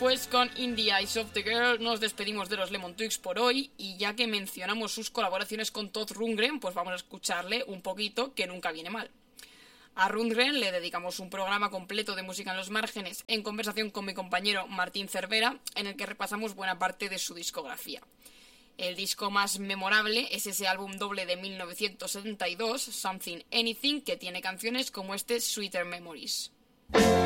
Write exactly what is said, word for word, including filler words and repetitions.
Pues con In the Eyes of the Girl nos despedimos de los Lemon Twigs por hoy, y ya que mencionamos sus colaboraciones con Todd Rundgren, pues vamos a escucharle un poquito, que nunca viene mal. A Rundgren le dedicamos un programa completo de música en los márgenes en conversación con mi compañero Martín Cervera, en el que repasamos buena parte de su discografía. El disco más memorable es ese álbum doble de mil novecientos setenta y dos, Something Anything, que tiene canciones como este Sweeter Memories.